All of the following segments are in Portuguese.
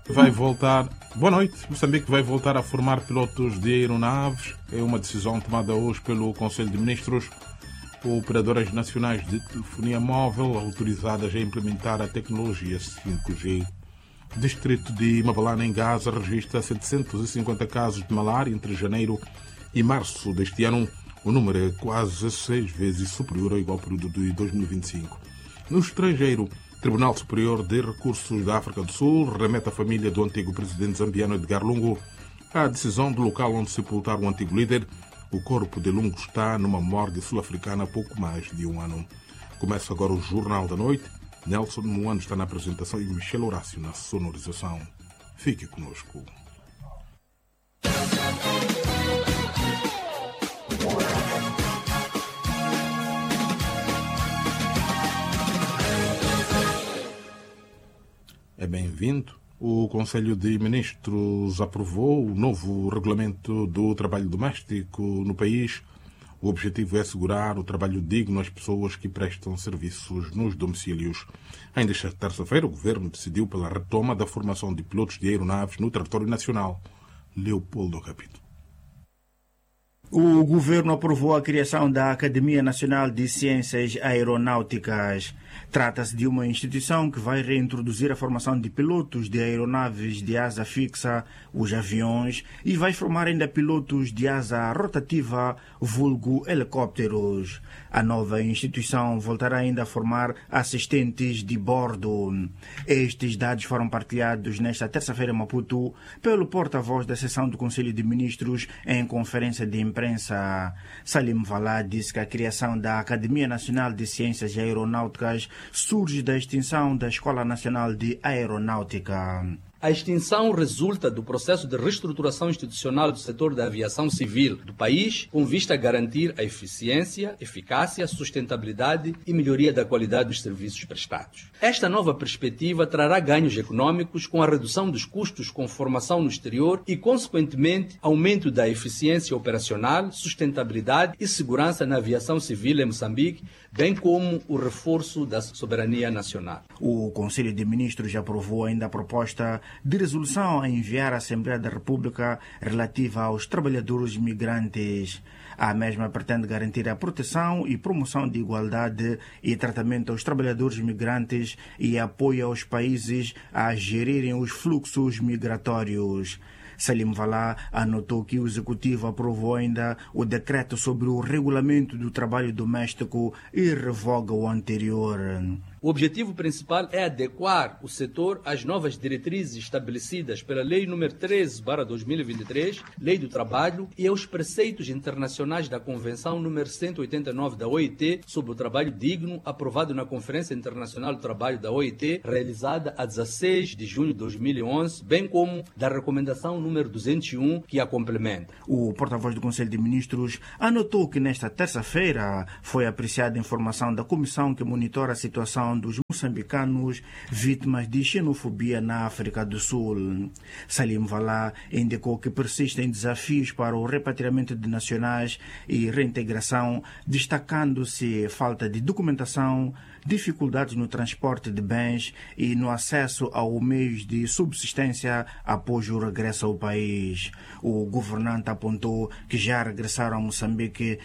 Vai voltar. Boa noite. Moçambique vai voltar a formar pilotos de aeronaves. É uma decisão tomada hoje pelo Conselho de Ministros. Operadoras nacionais de telefonia móvel autorizadas a implementar a tecnologia 5G. O distrito de Mabalana, em Gaza, registra 750 casos de malária entre janeiro e março deste ano. O número é quase 6 vezes superior ao igual período de 2025. No estrangeiro, o Tribunal Superior de Recursos da África do Sul remete à família do antigo presidente zambiano Edgar Lungu a decisão do local onde sepultar o antigo líder. O corpo de Lungu está numa morgue sul-africana há pouco mais de um ano. Começa agora o Jornal da Noite. Nelson Moano está na apresentação e Michel Horácio na sonorização. Fique conosco. É bem-vindo. O Conselho de Ministros aprovou o novo regulamento do trabalho doméstico no país. O objetivo é assegurar o trabalho digno às pessoas que prestam serviços nos domicílios. Ainda esta terça-feira, o Governo decidiu pela retoma da formação de pilotos de aeronaves no território nacional. Leopoldo Capito. O Governo aprovou a criação da Academia Nacional de Ciências Aeronáuticas. Trata-se de uma instituição que vai reintroduzir a formação de pilotos de aeronaves de asa fixa, os aviões, e vai formar ainda pilotos de asa rotativa, vulgo helicópteros. A nova instituição voltará ainda a formar assistentes de bordo. Estes dados foram partilhados nesta terça-feira em Maputo pelo porta-voz da seção do Conselho de Ministros em conferência de imprensa. Salim Valá disse que a criação da Academia Nacional de Ciências Aeronáuticas surge da extinção da Escola Nacional de Aeronáutica. A extinção resulta do processo de reestruturação institucional do setor da aviação civil do país, com vista a garantir a eficiência, eficácia, sustentabilidade e melhoria da qualidade dos serviços prestados. Esta nova perspectiva trará ganhos econômicos com a redução dos custos com formação no exterior e, consequentemente, aumento da eficiência operacional, sustentabilidade e segurança na aviação civil em Moçambique, bem como o reforço da soberania nacional. O Conselho de Ministros aprovou ainda a proposta de resolução a enviar à Assembleia da República relativa aos trabalhadores migrantes. A mesma pretende garantir a proteção e promoção de igualdade e tratamento aos trabalhadores migrantes e apoio aos países a gerirem os fluxos migratórios. Salim Valá anotou que o Executivo aprovou ainda o decreto sobre o regulamento do trabalho doméstico e revoga o anterior. O objetivo principal é adequar o setor às novas diretrizes estabelecidas pela Lei nº 13/2023, Lei do Trabalho, e aos preceitos internacionais da Convenção nº 189 da OIT sobre o trabalho digno, aprovado na Conferência Internacional do Trabalho da OIT, realizada a 16 de junho de 2011, bem como da Recomendação número 201, que a complementa. O porta-voz do Conselho de Ministros anotou que nesta terça-feira foi apreciada a informação da comissão que monitora a situação dos moçambicanos vítimas de xenofobia na África do Sul. Salim Valá indicou que persistem desafios para o repatriamento de nacionais e reintegração, destacando-se falta de documentação, dificuldades no transporte de bens e no acesso aos meios de subsistência após o regresso ao país. O governante apontou que já regressaram a Moçambique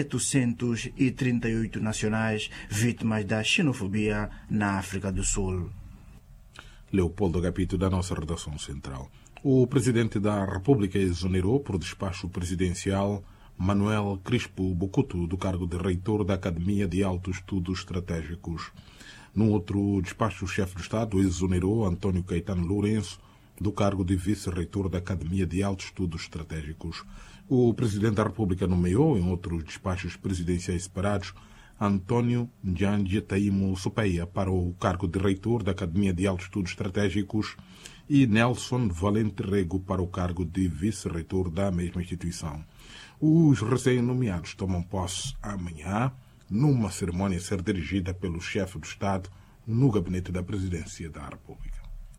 738 nacionais vítimas da xenofobia na África do Sul. Leopoldo Capito, da nossa redação central. O Presidente da República exonerou, por despacho presidencial, Manuel Crispo Bocuto do cargo de reitor da Academia de Altos Estudos Estratégicos. Num outro despacho, o chefe do Estado exonerou António Caetano Lourenço do cargo de vice-reitor da Academia de Altos Estudos Estratégicos. O Presidente da República nomeou, em outros despachos presidenciais separados, Antônio Njanje Taimo Sopeia para o cargo de reitor da Academia de Altos Estudos Estratégicos e Nelson Valente Rego para o cargo de vice-reitor da mesma instituição. Os recém-nomeados tomam posse amanhã, numa cerimónia a ser dirigida pelo chefe do Estado no gabinete da Presidência da República.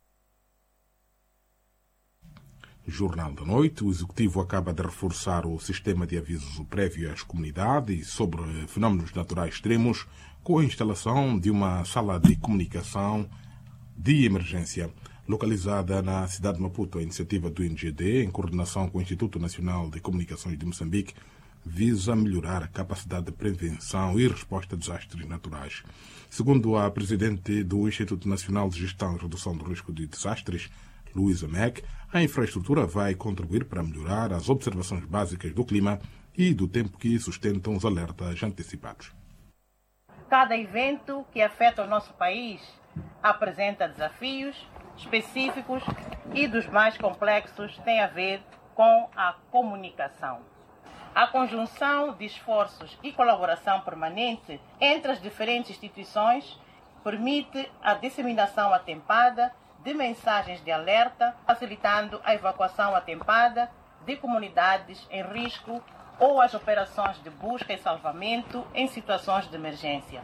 Jornal da Noite. O Executivo acaba de reforçar o sistema de aviso prévio às comunidades sobre fenómenos naturais extremos com a instalação de uma sala de comunicação de emergência. Localizada na cidade de Maputo, a iniciativa do INGD, em coordenação com o Instituto Nacional de Comunicações de Moçambique, visa melhorar a capacidade de prevenção e resposta a desastres naturais. Segundo a presidente do Instituto Nacional de Gestão e Redução do Risco de Desastres, Luísa Mack, a infraestrutura vai contribuir para melhorar as observações básicas do clima e do tempo que sustentam os alertas antecipados. Cada evento que afeta o nosso país apresenta desafios específicos e dos mais complexos tem a ver com a comunicação. A conjunção de esforços e colaboração permanente entre as diferentes instituições permite a disseminação atempada de mensagens de alerta, facilitando a evacuação atempada de comunidades em risco ou as operações de busca e salvamento em situações de emergência.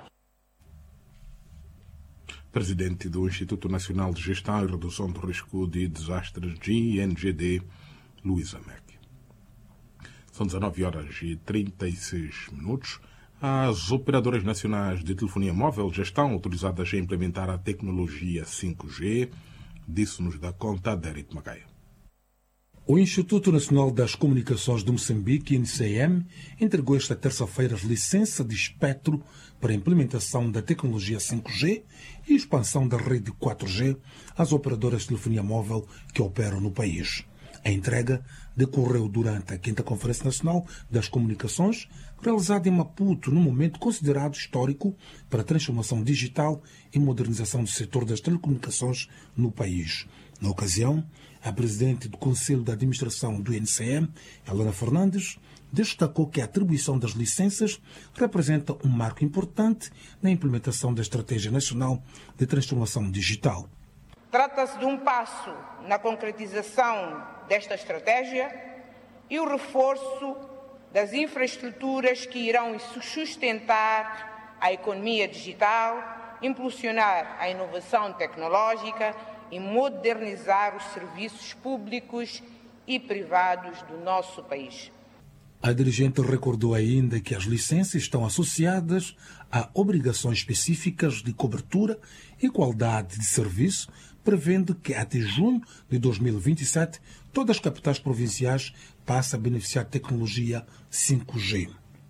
Presidente do Instituto Nacional de Gestão e Redução do Risco de Desastres, INGD, Luísa Mack. São 19h36. As operadoras nacionais de telefonia móvel já estão autorizadas a implementar a tecnologia 5G, disse-nos da conta Derek Magaia. O Instituto Nacional das Comunicações de Moçambique, INCM, entregou esta terça-feira as licenças de espectro para a implementação da tecnologia 5G e expansão da rede 4G às operadoras de telefonia móvel que operam no país. A entrega decorreu durante a 5ª Conferência Nacional das Comunicações, realizada em Maputo, num momento considerado histórico para a transformação digital e modernização do setor das telecomunicações no país. Na ocasião, a presidente do Conselho de Administração do INCM, Helena Fernandes, destacou que a atribuição das licenças representa um marco importante na implementação da Estratégia Nacional de Transformação Digital. Trata-se de um passo na concretização desta estratégia e o reforço das infraestruturas que irão sustentar a economia digital, impulsionar a inovação tecnológica e modernizar os serviços públicos e privados do nosso país. A dirigente recordou ainda que as licenças estão associadas a obrigações específicas de cobertura e qualidade de serviço, prevendo que até junho de 2027 todas as capitais provinciais passem a beneficiar de tecnologia 5G.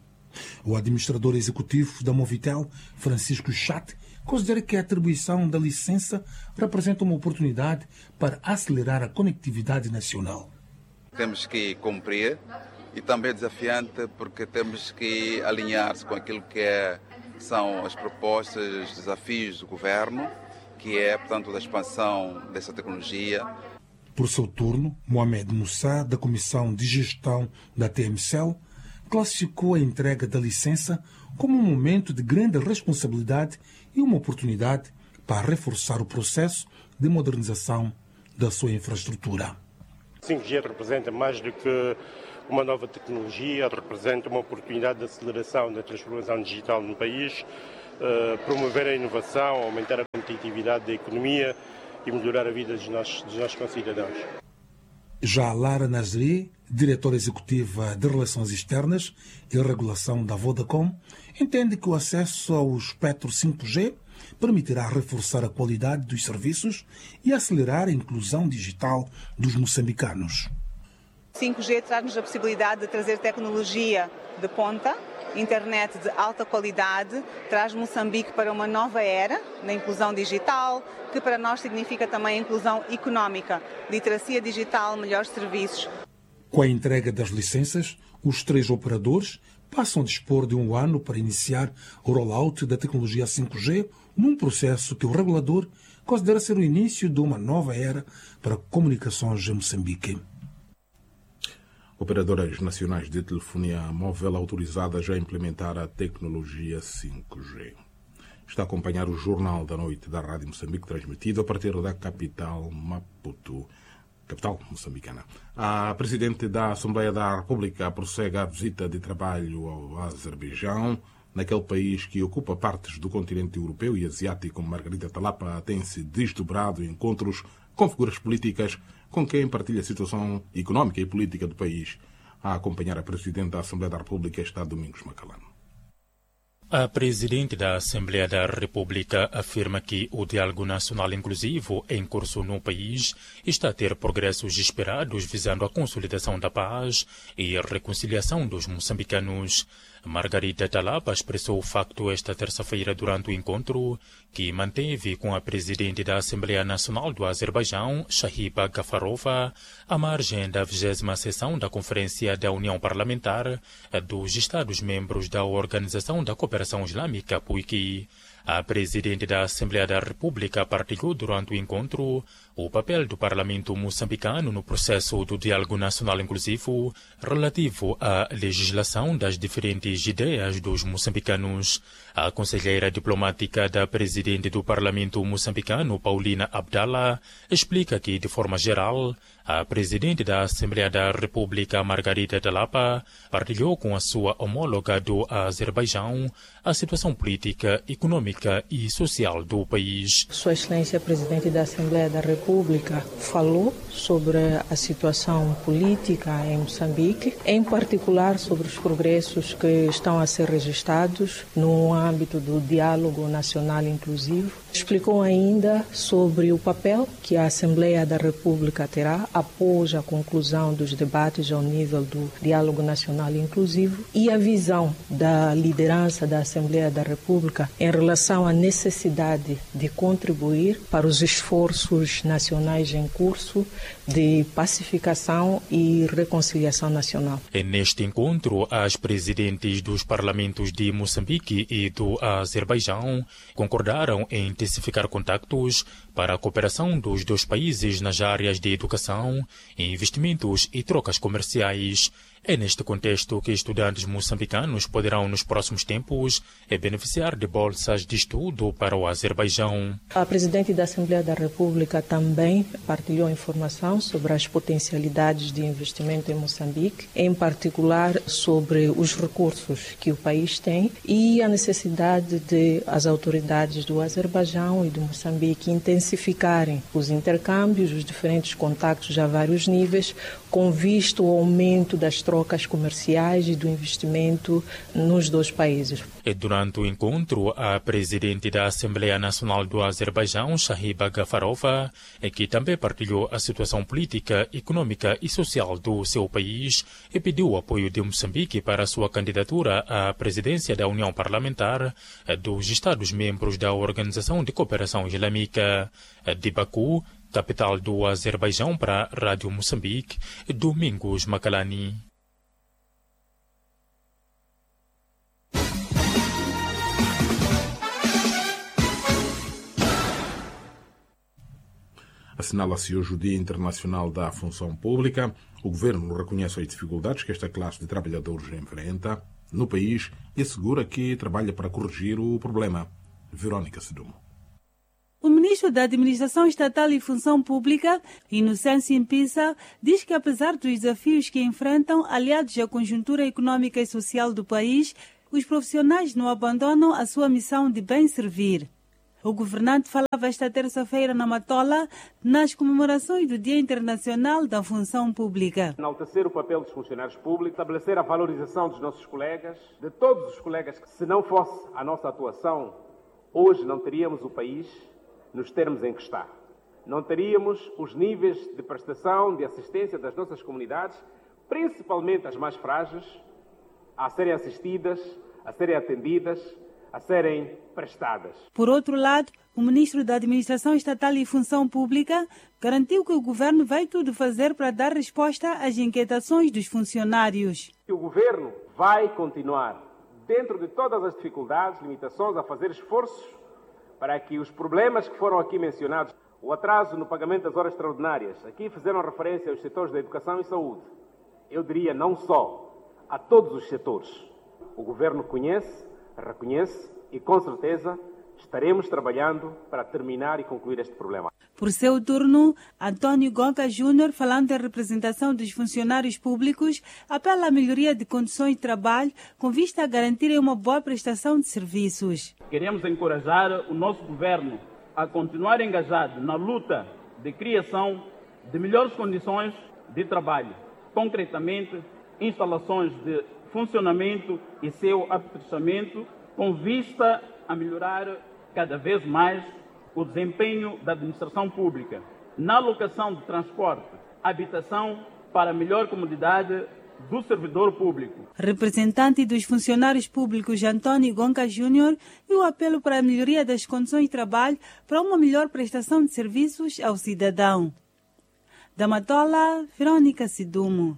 O administrador executivo da Movitel, Francisco Chat, considera que a atribuição da licença representa uma oportunidade para acelerar a conectividade nacional. Temos que cumprir e também é desafiante porque temos que alinhar-se com aquilo que são as propostas, os desafios do governo, que é, portanto, da expansão dessa tecnologia. Por seu turno, Mohamed Moussa, da Comissão de Gestão da TMCEL, classificou a entrega da licença como um momento de grande responsabilidade e uma oportunidade para reforçar o processo de modernização da sua infraestrutura. 5G representa mais do que uma nova tecnologia, representa uma oportunidade de aceleração da transformação digital no país, promover a inovação, aumentar a competitividade da economia e melhorar a vida dos nossos concidadãos. Já Lara Nazri, diretora executiva de Relações Externas e Regulação da Vodacom, entende que o acesso ao espectro 5G permitirá reforçar a qualidade dos serviços e acelerar a inclusão digital dos moçambicanos. 5G traz-nos a possibilidade de trazer tecnologia de ponta, internet de alta qualidade, traz Moçambique para uma nova era na inclusão digital, que para nós significa também inclusão económica, literacia digital, melhores serviços. Com a entrega das licenças, os 3 operadores passam a dispor de 1 ano para iniciar o rollout da tecnologia 5G, num processo que o regulador considera ser o início de uma nova era para comunicações em Moçambique. Operadoras nacionais de telefonia móvel autorizadas a implementar a tecnologia 5G. Está a acompanhar o Jornal da Noite da Rádio Moçambique, transmitido a partir da capital Maputo, capital moçambicana. A Presidente da Assembleia da República prossegue a visita de trabalho ao Azerbaijão. Naquele país que ocupa partes do continente europeu e asiático, Margarida Talapa tem-se desdobrado em encontros com figuras políticas com quem partilha a situação económica e política do país. A acompanhar a Presidente da Assembleia da República está Domingos Macalano. A presidente da Assembleia da República afirma que o diálogo nacional inclusivo em curso no país está a ter progressos esperados visando a consolidação da paz e a reconciliação dos moçambicanos. Margarida Talapa expressou o facto esta terça-feira durante o encontro que manteve com a presidente da Assembleia Nacional do Azerbaijão, Shahiba Gafarova, à margem da 20ª sessão da Conferência da União Parlamentar dos Estados-membros da Organização da Cooperação Islâmica, PUIC. A presidente da Assembleia da República partilhou durante o encontro o papel do Parlamento moçambicano no processo do diálogo nacional inclusivo relativo à legislação das diferentes ideias dos moçambicanos. A conselheira diplomática da presidente do Parlamento moçambicano, Paulina Abdallah, explica que, de forma geral, a presidente da Assembleia da República, Margarida Talapa, partilhou com a sua homóloga do Azerbaijão a situação política, econômica e social do país. Sua Excelência Presidente da Assembleia da República falou sobre a situação política em Moçambique, em particular sobre os progressos que estão a ser registrados no âmbito do diálogo nacional inclusivo. Explicou ainda sobre o papel que a Assembleia da República terá após a conclusão dos debates ao nível do diálogo nacional inclusivo e a visão da liderança da Assembleia da República em relação à necessidade de contribuir para os esforços nacionais em curso de pacificação e reconciliação nacional. Neste encontro, as presidentes dos parlamentos de Moçambique e do Azerbaijão concordaram em intensificar contactos para a cooperação dos dois países nas áreas de educação, investimentos e trocas comerciais. É neste contexto que estudantes moçambicanos poderão, nos próximos tempos, beneficiar de bolsas de estudo para o Azerbaijão. A presidente da Assembleia da República também partilhou informação sobre as potencialidades de investimento em Moçambique, em particular sobre os recursos que o país tem e a necessidade de as autoridades do Azerbaijão e do Moçambique intensificarem os intercâmbios, os diferentes contactos a vários níveis, com visto ao aumento das trocas comerciais e do investimento nos dois países. Durante o encontro, a presidente da Assembleia Nacional do Azerbaijão, Shahiba Gafarova, que também partilhou a situação política, econômica e social do seu país, e pediu o apoio de Moçambique para a sua candidatura à presidência da União Parlamentar dos Estados-membros da Organização de Cooperação Islâmica. De Baku, capital do Azerbaijão, para a Rádio Moçambique, Domingos Macalani. Assinala-se hoje o Dia Internacional da Função Pública. O governo reconhece as dificuldades que esta classe de trabalhadores enfrenta no país e assegura que trabalha para corrigir o problema. Verónica Sedumo. O ministro da Administração Estatal e Função Pública, Inocêncio Impisa, diz que apesar dos desafios que enfrentam, aliados à conjuntura econômica e social do país, os profissionais não abandonam a sua missão de bem servir. O governante falava esta terça-feira na Matola, nas comemorações do Dia Internacional da Função Pública. Enaltecer o papel dos funcionários públicos, estabelecer a valorização dos nossos colegas, de todos os colegas, que se não fosse a nossa atuação, hoje não teríamos o país nos termos em que está. Não teríamos os níveis de prestação, de assistência das nossas comunidades, principalmente as mais frágeis, a serem assistidas, a serem atendidas, a serem prestadas. Por outro lado, o ministro da Administração Estatal e Função Pública garantiu que o governo vai tudo fazer para dar resposta às inquietações dos funcionários. O governo vai continuar, dentro de todas as dificuldades, limitações, a fazer esforços para que os problemas que foram aqui mencionados, o atraso no pagamento das horas extraordinárias, aqui fizeram referência aos setores da educação e saúde. Eu diria não só, a todos os setores. O governo conhece, reconhece e, com certeza, estaremos trabalhando para terminar e concluir este problema. Por seu turno, Antônio Gonca Júnior, falando em representação dos funcionários públicos, apela à melhoria de condições de trabalho com vista a garantirem uma boa prestação de serviços. Queremos encorajar o nosso governo a continuar engajado na luta de criação de melhores condições de trabalho, concretamente instalações de funcionamento e seu aperfeiçoamento, com vista a melhorar cada vez mais o desempenho da administração pública na alocação de transporte, habitação para a melhor comodidade do servidor público. Representante dos funcionários públicos Antônio Gonca Júnior e o apelo para a melhoria das condições de trabalho para uma melhor prestação de serviços ao cidadão. Da Matola, Verônica Sidumo.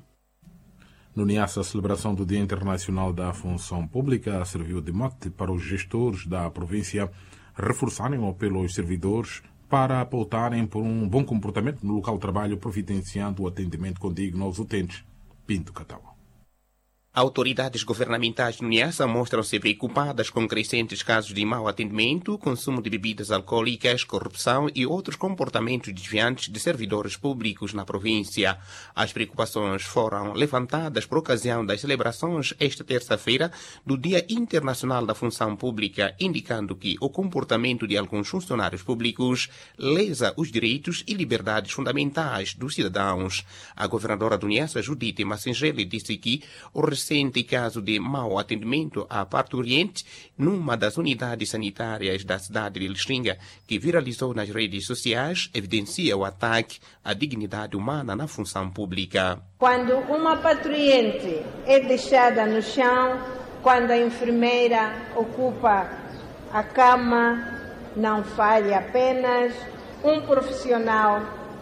No Niassa, a celebração do Dia Internacional da Função Pública serviu de mote para os gestores da província reforçarem o apelo aos servidores para pautarem por um bom comportamento no local de trabalho, providenciando o atendimento condigno aos utentes. Pinto Catawa. Autoridades governamentais no Niassa mostram-se preocupadas com crescentes casos de mau atendimento, consumo de bebidas alcoólicas, corrupção e outros comportamentos desviantes de servidores públicos na província. As preocupações foram levantadas por ocasião das celebrações esta terça-feira do Dia Internacional da Função Pública, indicando que o comportamento de alguns funcionários públicos lesa os direitos e liberdades fundamentais dos cidadãos. A governadora do Niassa, Judite Massengeli, disse que o recente caso de mau atendimento à parturiente numa das unidades sanitárias da cidade de Lixinga, que viralizou nas redes sociais, evidencia o ataque à dignidade humana na função pública. Quando uma parturiente é deixada no chão, quando a enfermeira ocupa a cama, não falha apenas um profissional,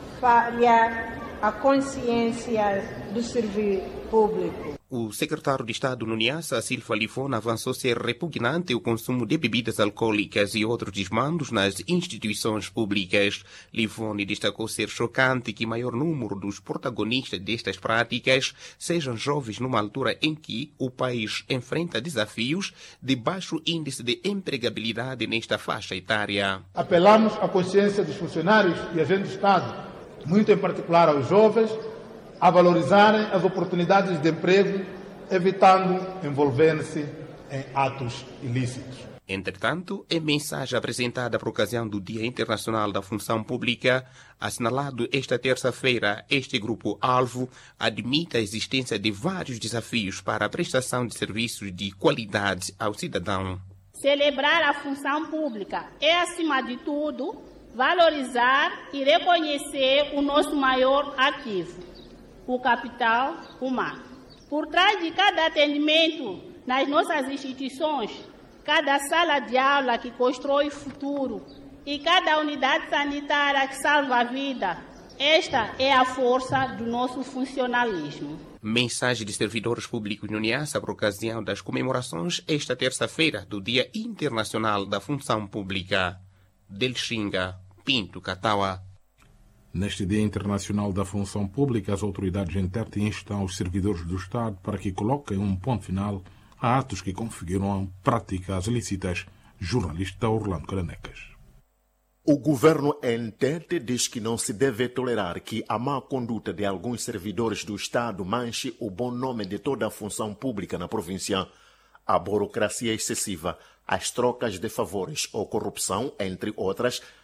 falha a consciência do serviço público. O secretário de Estado no Niassa, Silva Lifona, avançou ser repugnante o consumo de bebidas alcoólicas e outros desmandos nas instituições públicas. Lifone destacou ser chocante que o maior número dos protagonistas destas práticas sejam jovens numa altura em que o país enfrenta desafios de baixo índice de empregabilidade nesta faixa etária. Apelamos à consciência dos funcionários e agentes do Estado, muito em particular aos jovens, a valorizarem as oportunidades de emprego, evitando envolver-se em atos ilícitos. Entretanto, em mensagem apresentada por ocasião do Dia Internacional da Função Pública, assinalado esta terça-feira, este grupo-alvo admite a existência de vários desafios para a prestação de serviços de qualidade ao cidadão. Celebrar a função pública é, acima de tudo, valorizar e reconhecer o nosso maior ativo, o capital humano. Por trás de cada atendimento nas nossas instituições, cada sala de aula que constrói o futuro e cada unidade sanitária que salva a vida, esta é a força do nosso funcionalismo. Mensagem de servidores públicos no Niassa por ocasião das comemorações esta terça-feira do Dia Internacional da Função Pública. Delxinga, Pinto Catawa. Neste Dia Internacional da Função Pública, as autoridades internas instam os servidores do Estado para que coloquem um ponto final a atos que configuram práticas ilícitas. Jornalista Orlando Caranecas. O governo entende diz que não se deve tolerar que a má conduta de alguns servidores do Estado manche o bom nome de toda a função pública na província. A burocracia excessiva, as trocas de favores ou corrupção, entre outras,